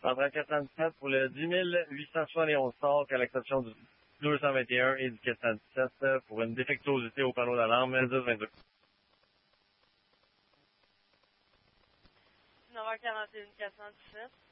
Central 417 pour le 10 871 stocks, à l'exception du 221 et du 417 pour une défectuosité au panneau d'alarme 1022. 9h41, 417.